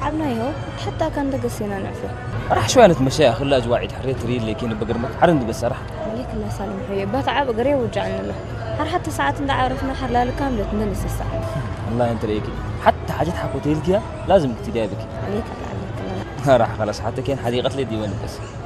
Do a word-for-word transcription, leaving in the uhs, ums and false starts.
تعبنا يهو حتى كان دقسينا نعفر راح شوية نتمشى خلا أجواعي حريت ريل لكن بقرمك حرند بس راح عليك الله سالم حبيبي بتعب قريه وجعنا له هر حتى ساعات ندع عرفنا حلال كاملة ننسى الساعة والله أنت ريكي حتى حاجات حكوتيلك لازم تدي بك عليك الله عليك الله راح خلاص حتى كان حديقة لي ديوان بس